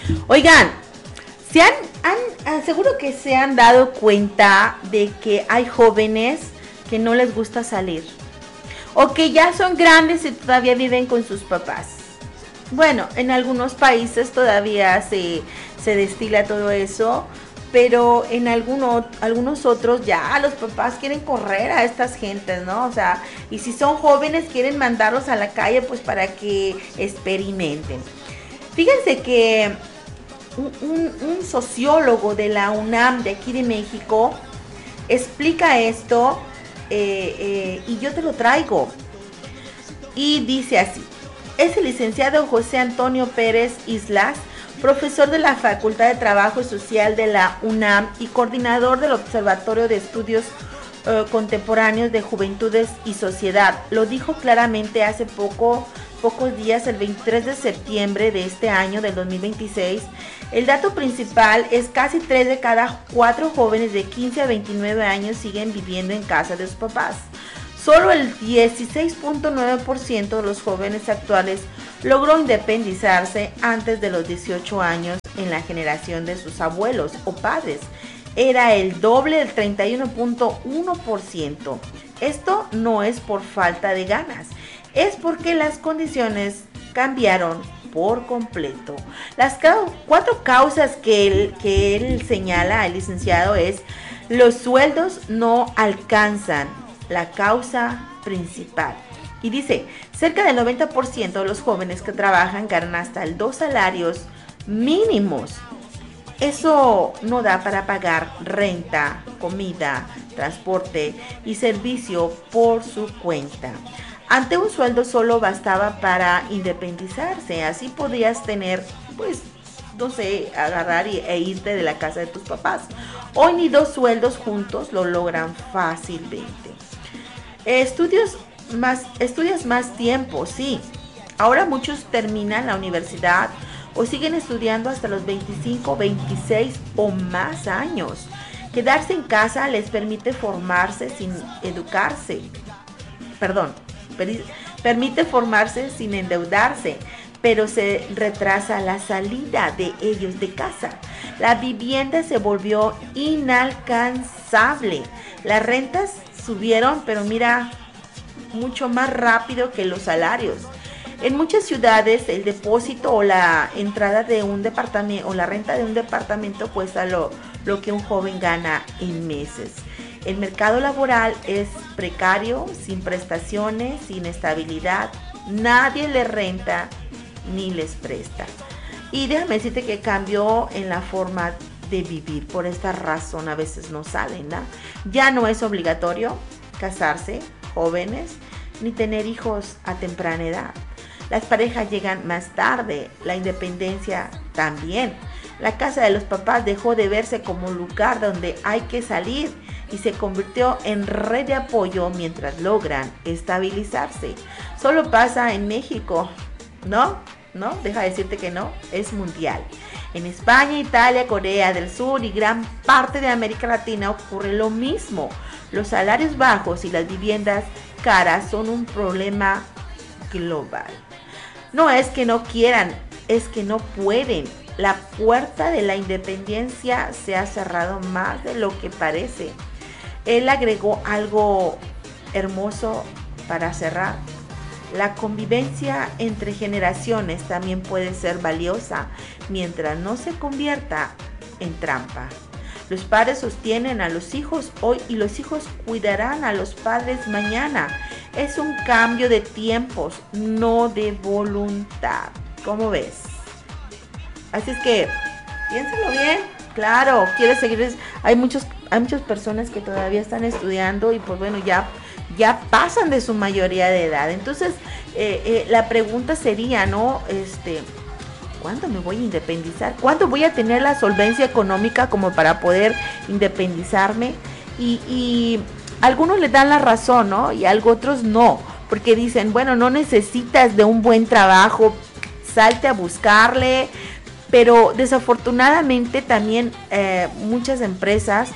Oigan, seguro que se han dado cuenta de que hay jóvenes que no les gusta salir o que ya son grandes y todavía viven con sus papás. Bueno, en algunos países todavía se destila todo eso, pero en algunos otros ya los papás quieren correr a estas gentes, ¿no? O sea, y si son jóvenes quieren mandarlos a la calle pues para que experimenten. Fíjense que un sociólogo de la UNAM de aquí de México explica esto y yo te lo traigo. Y dice así: es el licenciado José Antonio Pérez Islas, profesor de la Facultad de Trabajo Social de la UNAM y coordinador del Observatorio de Estudios Contemporáneos de Juventudes y Sociedad. Lo dijo claramente hace pocos días, el 23 de septiembre de este año, del 2026. El dato principal es casi 3 de cada 4 jóvenes de 15 a 29 años siguen viviendo en casa de sus papás. Solo el 16.9% de los jóvenes actuales logró independizarse antes de los 18 años en la generación de sus abuelos o padres. Era el doble del 31.1%. Esto no es por falta de ganas, es porque las condiciones cambiaron por completo. Las 4 causas que él señala, el licenciado, es: los sueldos no alcanzan, la causa principal. Y dice, cerca del 90% de los jóvenes que trabajan ganan hasta 2 salarios mínimos. Eso no da para pagar renta, comida, transporte y servicio por su cuenta. Ante un sueldo solo bastaba para independizarse. Así podías tener, pues, no sé, agarrar e irte de la casa de tus papás. Hoy ni 2 sueldos juntos lo logran fácilmente. Estudias más tiempo, sí. Ahora muchos terminan la universidad o siguen estudiando hasta los 25, 26 o más años. Quedarse en casa les permite formarse sin educarse. Permite formarse sin endeudarse, pero se retrasa la salida de ellos de casa. La vivienda se volvió inalcanzable. Las rentas subieron, pero mira, mucho más rápido que los salarios. En muchas ciudades el depósito o la entrada de un departamento o la renta de un departamento cuesta lo que un joven gana en meses. El mercado laboral es precario, sin prestaciones, sin estabilidad. Nadie les renta ni les presta. Y déjame decirte que cambió en la forma de vivir. Por esta razón a veces no salen, ¿no? Ya no es obligatorio casarse jóvenes ni tener hijos a temprana edad. Las parejas llegan más tarde, la independencia también. La casa de los papás dejó de verse como un lugar donde hay que salir y se convirtió en red de apoyo mientras logran estabilizarse. Solo pasa en México, ¿no? Deja de decirte que no, es mundial. En España, Italia, Corea del Sur y gran parte de América Latina ocurre lo mismo. Los salarios bajos y las viviendas caras son un problema global. No es que no quieran, es que no pueden. La puerta de la independencia se ha cerrado más de lo que parece. Él agregó algo hermoso para cerrar. La convivencia entre generaciones también puede ser valiosa mientras no se convierta en trampa. Los padres sostienen a los hijos hoy y los hijos cuidarán a los padres mañana. Es un cambio de tiempos, no de voluntad. ¿Cómo ves? Así es que piénsalo bien. Claro, quieres seguir. Hay muchas personas que todavía están estudiando y pues bueno, ya pasan de su mayoría de edad. Entonces, la pregunta sería, ¿no? ¿Cuándo me voy a independizar? ¿Cuándo voy a tener la solvencia económica como para poder independizarme? Y algunos le dan la razón, ¿no? Y otros no, porque dicen, bueno, no necesitas de un buen trabajo, salte a buscarle. Pero desafortunadamente también muchas empresas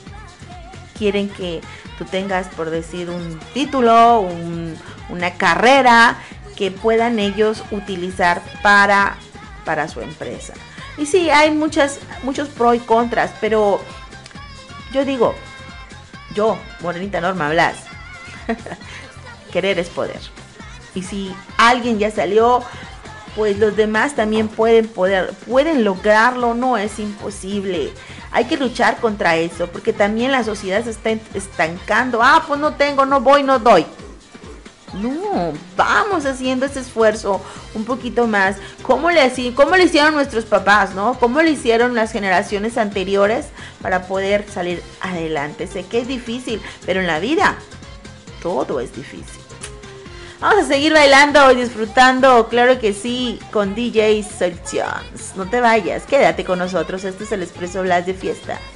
quieren que tú tengas, por decir, un título, una carrera que puedan ellos utilizar para su empresa. Y sí, hay muchos pros y contras, pero yo digo, yo, Morenita Norma Blas, querer es poder. Y si alguien ya salió, pues los demás también pueden lograrlo, no es imposible. Hay que luchar contra eso, porque también la sociedad se está estancando. Ah, pues no tengo, no voy, no doy. No, vamos haciendo ese esfuerzo un poquito más. ¿Cómo le hicieron nuestros papás, no? ¿Cómo le hicieron las generaciones anteriores para poder salir adelante? Sé que es difícil, pero en la vida todo es difícil. Vamos a seguir bailando y disfrutando, claro que sí, con DJ Solutions. No te vayas, quédate con nosotros. Este es el Expreso Blas de Fiesta.